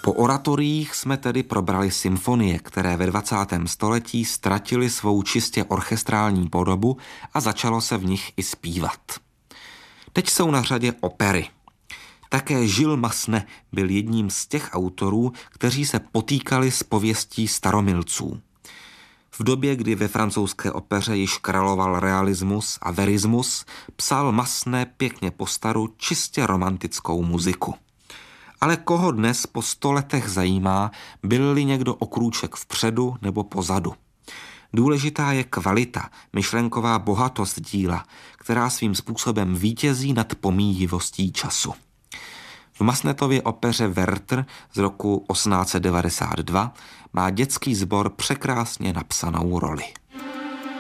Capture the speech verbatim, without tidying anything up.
Po oratoriích jsme tedy probrali symfonie, které ve dvacátém století ztratily svou čistě orchestrální podobu a začalo se v nich i zpívat. Teď jsou na řadě opery. Také Gilles Massenet byl jedním z těch autorů, kteří se potýkali s pověstí staromilců. V době, kdy ve francouzské opeře již královal realismus a verismus, psal Massenet pěkně po staru čistě romantickou muziku. Ale koho dnes po sto letech zajímá, byl-li někdo o krůček vpředu nebo pozadu? Důležitá je kvalita, myšlenková bohatost díla, která svým způsobem vítězí nad pomíjivostí času. V Massenetově opeře Werther z roku osmnáct set devadesát dva má dětský sbor překrásně napsanou roli.